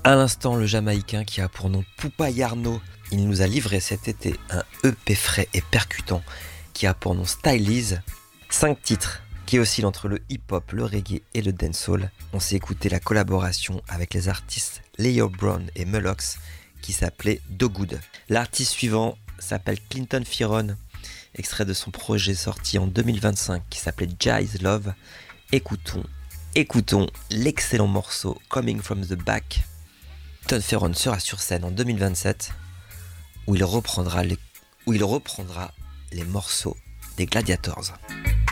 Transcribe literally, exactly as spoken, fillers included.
À l'instant, le Jamaïcain qui a pour nom Poupa Yarno, il nous a livré cet été un E P frais et percutant qui a pour nom Stylize. Cinq titres qui oscillent entre le hip-hop, le reggae et le dancehall. On s'est écouté la collaboration avec les artistes Leo Brown et Mulox qui s'appelait Do Good. L'artiste suivant s'appelle Clinton Fearon, extrait de son projet sorti en deux mille vingt-cinq qui s'appelait Jai's Love. Écoutons, écoutons l'excellent morceau Coming From The Back. Clinton Fearon sera sur scène en deux mille vingt-sept où il reprendra les, où il reprendra les morceaux des Gladiators.